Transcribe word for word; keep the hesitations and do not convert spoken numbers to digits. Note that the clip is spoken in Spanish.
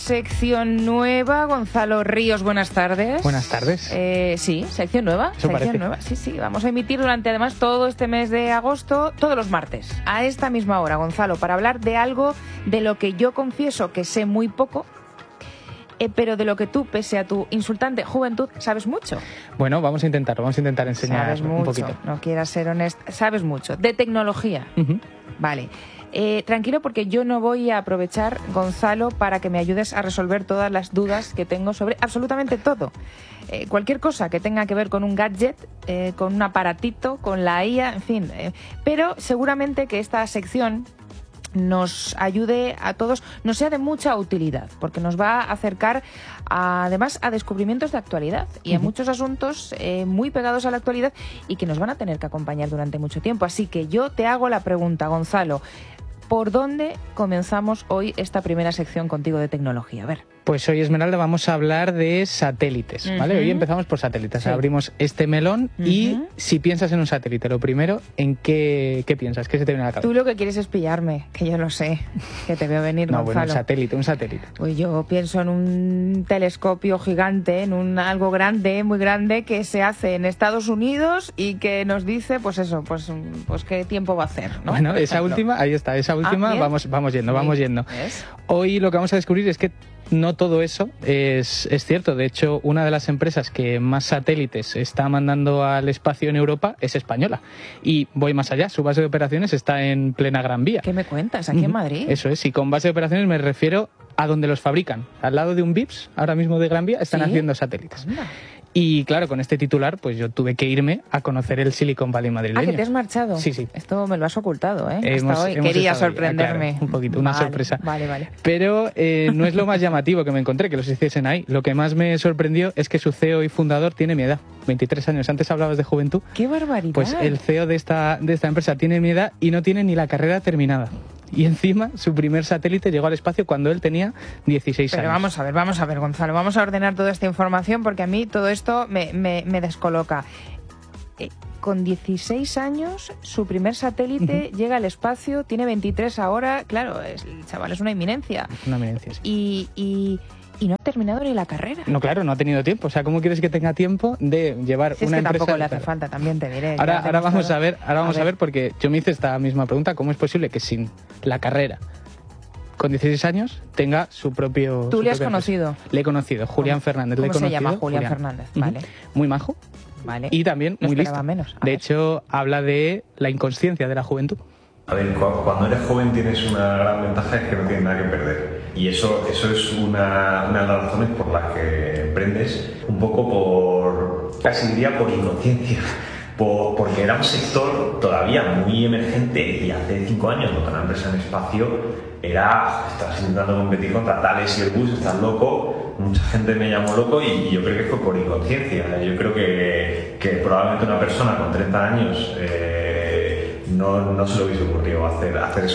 Sección nueva, Gonzalo Ríos, buenas tardes. Buenas tardes. Eh, sí, sección nueva. Eso sección parece. nueva, sí, sí. Vamos a emitir durante además todo este mes de agosto, todos los martes, a esta misma hora, Gonzalo, para hablar de algo de lo que yo confieso que sé muy poco, eh, pero de lo que tú, pese a tu insultante juventud, sabes mucho. Bueno, vamos a intentarlo, vamos a intentar enseñar Sabes un mucho, poquito. no quieras ser honesta, sabes mucho. De tecnología. Uh-huh. Vale. Eh, tranquilo, porque yo no voy a aprovechar, Gonzalo, para que me ayudes a resolver todas las dudas que tengo sobre absolutamente todo. Eh, cualquier cosa que tenga que ver con un gadget, eh, con un aparatito, con la I A, en fin. Eh, pero seguramente que esta sección nos ayude a todos, nos sea de mucha utilidad, porque nos va a acercar a, además a descubrimientos de actualidad y a uh-huh. muchos asuntos eh, muy pegados a la actualidad y que nos van a tener que acompañar durante mucho tiempo. Así que yo te hago la pregunta, Gonzalo, ¿por dónde comenzamos hoy esta primera sección contigo de tecnología? A ver. Pues hoy, Esmeralda, vamos a hablar de satélites, ¿vale? Uh-huh. Hoy empezamos por satélites. Sí. Abrimos este melón uh-huh. y si piensas en un satélite, lo primero, ¿en qué, qué piensas? ¿Qué se te viene a la cabeza? Tú lo que quieres es pillarme, que yo lo sé, que te veo venir, no, Gonzalo. Bueno, un satélite, un satélite. Pues yo pienso en un telescopio gigante, en un algo grande, muy grande, que se hace en Estados Unidos y que nos dice, pues eso, pues, pues qué tiempo va a hacer, ¿no? Bueno, esa última, ahí está, esa última, ah, vamos, vamos yendo, vamos yendo. ¿Ves? Hoy lo que vamos a descubrir es que no todo eso es, es cierto. De hecho, una de las empresas que más satélites está mandando al espacio en Europa es española. Y voy más allá, su base de operaciones está en plena Gran Vía. ¿Qué me cuentas? ¿Aquí en Madrid? Eso es, y con base de operaciones me refiero a donde los fabrican. Al lado de un Vips, ahora mismo de Gran Vía, están ¿Sí? haciendo satélites. Anda. Y claro, con este titular, pues yo tuve que irme a conocer el Silicon Valley madrileño. Ah, ¿que te has marchado? Sí, sí. Esto me lo has ocultado, ¿eh? Hemos, Hasta hoy. hemos Quería estado sorprenderme. Ahí, claro, un poquito, una vale, sorpresa. Vale, vale. Pero eh, no es lo más llamativo que me encontré, que los hiciesen ahí. Lo que más me sorprendió es que su C E O y fundador tiene mi edad, veintitrés años. Antes hablabas de juventud. ¡Qué barbaridad! Pues el C E O de esta, de esta empresa tiene mi edad y no tiene ni la carrera terminada. Y encima, su primer satélite llegó al espacio cuando él tenía dieciséis Pero años. Pero vamos a ver, vamos a ver, Gonzalo. Vamos a ordenar toda esta información porque a mí todo esto me, me, me descoloca. Eh, con dieciséis años, su primer satélite uh-huh. llega al espacio, tiene veintitrés ahora. Claro, es, el chaval es una eminencia. Una eminencia, sí. Y... y Y no ha terminado ni la carrera. No, claro, no ha tenido tiempo. O sea, ¿cómo quieres que tenga tiempo de llevar si es una que empresa? Tampoco le hace falta, también te diré. Ahora, ahora vamos a ver, ahora vamos a ver. a ver, porque yo me hice esta misma pregunta. ¿Cómo es posible que sin la carrera, con dieciséis años, tenga su propio... ¿Tú su le has propia conocido? empresa? Le he conocido, Julián ¿Cómo? Fernández. ¿Cómo le he se conocido, llama? Julián, Julián Fernández, vale. Uh-huh. Muy majo. Vale. Y también no muy listo. Menos. De hecho, habla de la inconsciencia de la juventud. A ver, cuando eres joven tienes una gran ventaja, es que no tienes nada que perder. Y eso, eso es una, una de las razones por las que emprendes, un poco por, casi diría por inconsciencia. Por, porque era un sector todavía muy emergente y hace cinco años montar una empresa en espacio era, estás intentando competir contra Thales y Airbus, estás loco, mucha gente me llamó loco y, y yo creo que fue por inconsciencia. Yo creo que, que probablemente una persona con treinta años eh, no, no se le hubiese ocurrido hacer, hacer eso.